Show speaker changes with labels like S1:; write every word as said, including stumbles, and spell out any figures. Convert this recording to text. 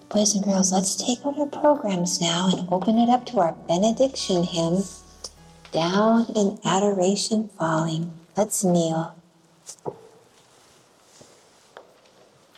S1: Boys and girls, let's take out our programs now and open it up to our benediction hymn, Down in Adoration Falling. Let's kneel.